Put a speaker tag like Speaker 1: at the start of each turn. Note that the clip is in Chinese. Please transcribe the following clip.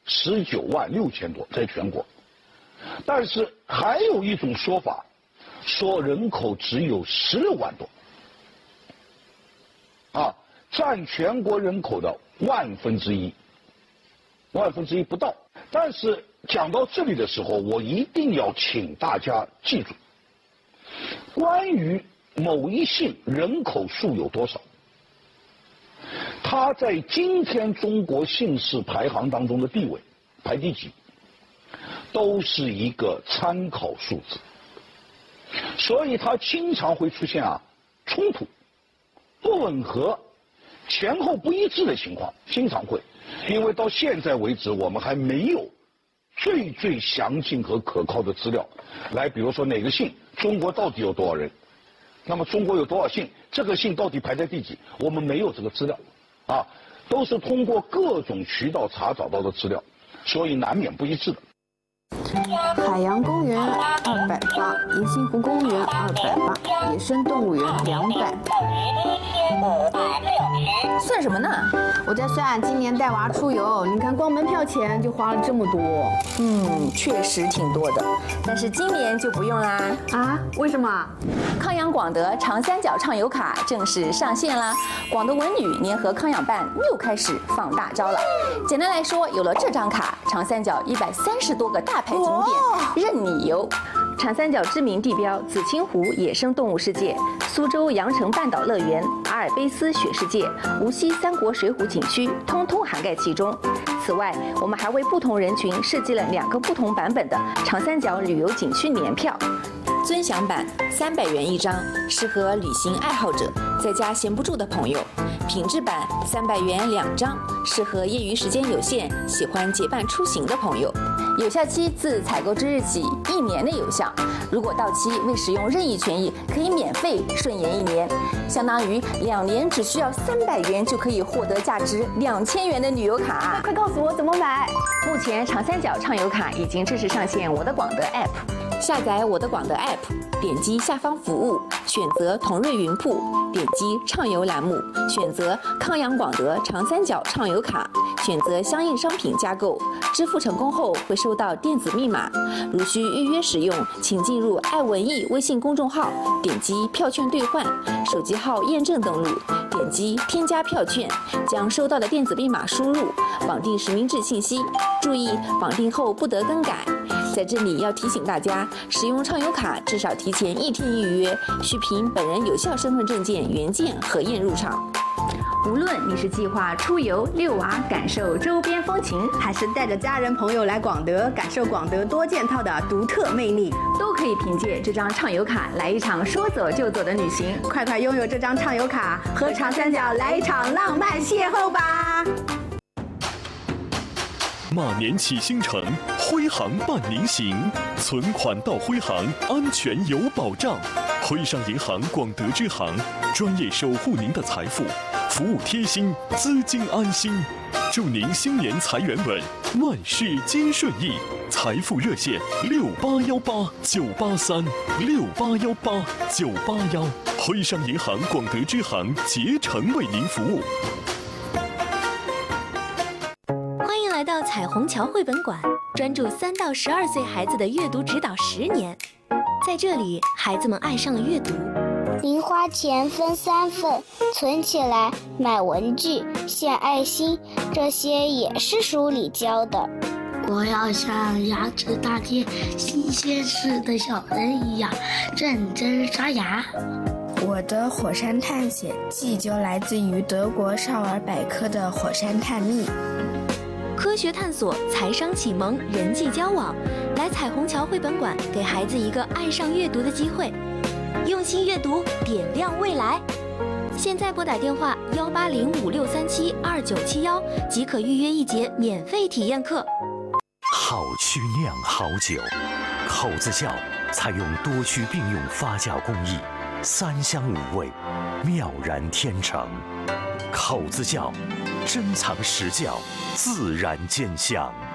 Speaker 1: 19.6万在全国。但是还有一种说法，说人口只有16万多，占全国人口的1/1000，不到。但是讲到这里的时候，我一定要请大家记住，关于某一姓人口数有多少，它在今天中国姓氏排行当中的地位排第几，都是一个参考数字，所以它经常会出现冲突、不吻合、前后不一致的情况，经常会。因为到现在为止，我们还没有最详尽和可靠的资料来，比如说哪个姓中国到底有多少人，那么中国有多少姓，这个姓到底排在第几，我们没有这个资料都是通过各种渠道查找到的资料，所以难免不一致的。
Speaker 2: 海洋公园280，银杏湖公园280，野生动物园200。
Speaker 3: 算什么呢？
Speaker 2: 我在算今年带娃出游，你看光门票钱就花了这么多。
Speaker 3: 确实挺多的，但是今年就不用啦。
Speaker 2: 为什么？
Speaker 3: 康养广德长三角畅游卡正式上线啦！广德文旅联合康养办又开始放大招了。简单来说，有了这张卡，长三角130多个大牌景点任你游。长三角知名地标紫青湖野生动物世界、苏州羊城半岛乐园、阿尔卑斯雪世界、无锡三国水浒景区，通通涵盖其中。此外，我们还为不同人群设计了2个不同版本的长三角旅游景区年票。尊享版300元1张，适合旅行爱好者，在家闲不住的朋友；品质版300元2张，适合业余时间有限、喜欢结伴出行的朋友。有效期自采购之日起1年内有效，如果到期未使用任意权益，可以免费顺延1年，相当于2年只需要300元就可以获得价值2000元的旅游卡。
Speaker 2: 快告诉我怎么买！
Speaker 3: 目前长三角畅游卡已经正式上线我的广德 App， 下载我的广德 App， 点击下方服务，选择同瑞云铺，点击畅游栏目，选择康养广德长三角畅游卡，选择相应商品加购，支付成功后会收到电子密码，如需预约使用，请进入爱文艺微信公众号，点击票券兑换，手机号验证登录，点击添加票券，将收到的电子密码输入，绑定实名制信息，注意绑定后不得更改。在这里要提醒大家，使用畅游卡至少提前1天预约，需凭本人有效身份证件原件核验入场。无论你是计划出游遛娃感受周边风情，
Speaker 2: 还是带着家人朋友来广德感受广德多件套的独特魅力，
Speaker 3: 都可以凭借这张畅游卡来一场说走就走的旅行。
Speaker 2: 快快拥有这张畅游卡，和长三角来一场浪漫邂逅吧！
Speaker 4: 马年启星城，徽行伴您行，存款到徽行，安全有保障。徽商银行广德支行，专业守护您的财富，服务贴心，资金安心。祝您新年财源稳，万事皆顺意。财富热线6818-983，6818-981。徽商银行广德支行竭诚为您服务。
Speaker 5: 欢迎来到彩虹桥绘本馆，专注3到12岁孩子的阅读指导10年。在这里，孩子们爱上了阅读。
Speaker 6: 零花钱分3份，存起来买文具、献爱心，这些也是书里教的。
Speaker 7: 我要像牙齿大贴新鲜事的小人一样认真刷牙。
Speaker 8: 我的火山探险记就来自于德国少儿百科的火山探秘。
Speaker 5: 科学探索、财商启蒙、人际交往，来彩虹桥绘本馆，给孩子一个爱上阅读的机会。用心阅读，点亮未来。现在拨打电话18056372971，即可预约1节免费体验课。
Speaker 9: 好曲酿好酒，口子窖采用多区并用发酵工艺，3香5味，妙然天成。口子窖珍藏实窖，自然见香。